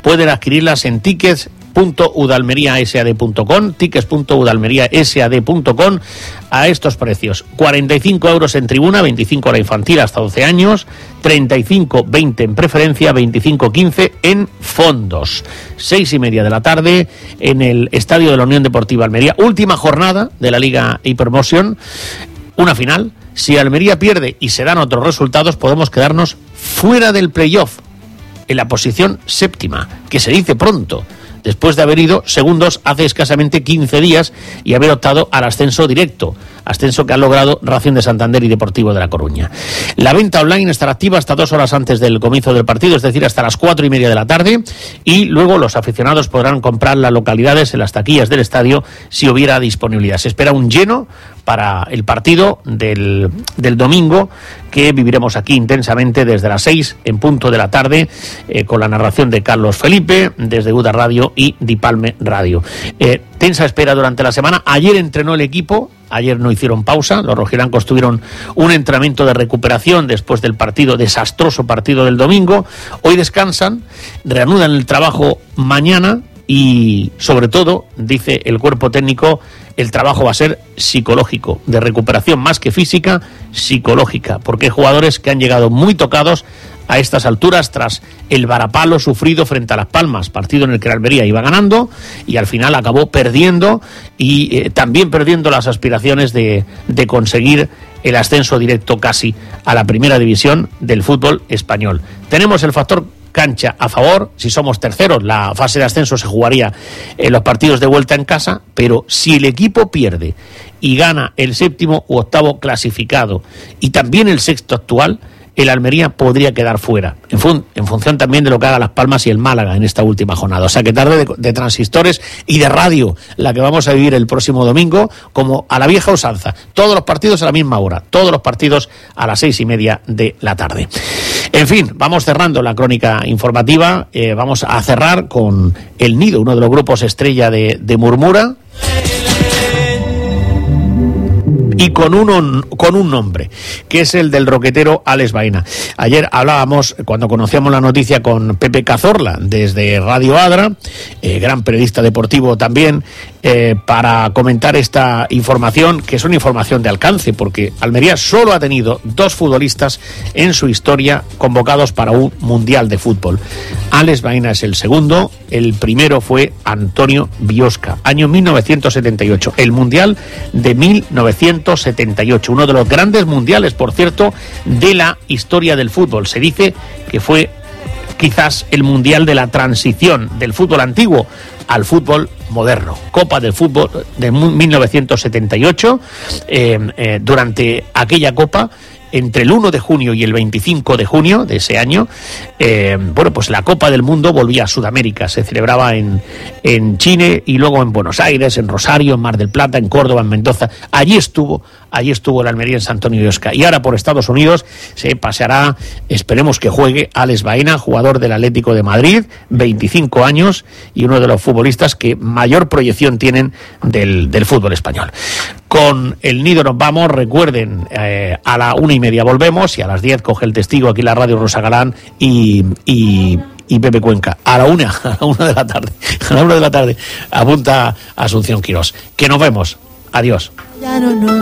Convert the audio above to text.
pueden adquirirlas en tickets.udalmeriasad.com a estos precios: 45 euros en tribuna, 25 a la infantil hasta 12 años, 35-20 en preferencia, 25-15 en fondos. 6:30 de la tarde en el estadio de la Unión Deportiva Almería, última jornada de la Liga Hypermotion, una final. Si Almería pierde y se dan otros resultados, podemos quedarnos fuera del playoff, en la posición séptima, que se dice pronto, después de haber ido segundos hace escasamente 15 días y haber optado al ascenso directo, ascenso que han logrado Racing de Santander y Deportivo de La Coruña. La venta online estará activa hasta 2 horas antes del comienzo del partido, es decir, hasta las 4:30 de la tarde, y luego los aficionados podrán comprar las localidades en las taquillas del estadio si hubiera disponibilidad. Se espera un lleno para el partido del domingo, que viviremos aquí intensamente desde las 6 en punto de la tarde, con la narración de Carlos Felipe desde UDA Radio y Dipalme Radio. Tensa espera durante la semana. Ayer entrenó el equipo, ayer no hicieron pausa, los rojiblancos tuvieron un entrenamiento de recuperación después del desastroso partido del domingo. Hoy descansan, reanudan el trabajo mañana y, sobre todo, dice el cuerpo técnico, el trabajo va a ser psicológico, de recuperación más que física, psicológica, porque hay jugadores que han llegado muy tocados a estas alturas tras el varapalo sufrido frente a Las Palmas, partido en el que la Almería iba ganando y al final acabó perdiendo, y también perdiendo las aspiraciones de conseguir el ascenso directo casi a la primera división del fútbol español. Tenemos el factor cancha a favor. Si somos terceros, la fase de ascenso se jugaría en los partidos de vuelta en casa, pero si el equipo pierde y gana el séptimo u octavo clasificado y también el sexto actual, el Almería podría quedar fuera, en función también de lo que haga Las Palmas y el Málaga en esta última jornada. O sea que tarde de transistores y de radio la que vamos a vivir el próximo domingo, como a la vieja usanza. Todos los partidos a la misma hora, todos los partidos a las 6:30 de la tarde. En fin, vamos cerrando la crónica informativa. Vamos a cerrar con El Nido, uno de los grupos estrella de Murmura, y con un nombre, que es el del roquetero Alex Baena. Ayer hablábamos, cuando conocíamos la noticia, con Pepe Cazorla desde Radio Adra, gran periodista deportivo también, para comentar esta información, que es una información de alcance, porque Almería solo ha tenido 2 futbolistas en su historia convocados para un mundial de fútbol. Alex Baena es el segundo, el primero fue Antonio Biosca, año 1978, el mundial de 1978, uno de los grandes mundiales, por cierto, de la historia del fútbol. Se dice que fue quizás el mundial de la transición del fútbol antiguo al fútbol moderno. Copa del Fútbol de 1978. Durante aquella Copa, entre el 1 de junio y el 25 de junio de ese año, pues la Copa del Mundo volvía a Sudamérica. Se celebraba en Chile y luego en Buenos Aires, en Rosario, en Mar del Plata, en Córdoba, en Mendoza. Allí estuvo el Almería en San Antonio de Osca. Y ahora por Estados Unidos se paseará, esperemos que juegue, Alex Baena, jugador del Atlético de Madrid, 25 años, y uno de los futbolistas que mayor proyección tienen del fútbol español. Con El Nido nos vamos. Recuerden, a la 1:30 volvemos, y a las 10 coge el testigo aquí la radio Rosa Galán y Pepe Cuenca. A la 1 de la tarde. A la 1 de la tarde apunta Asunción Quirós. Que nos vemos. Adiós.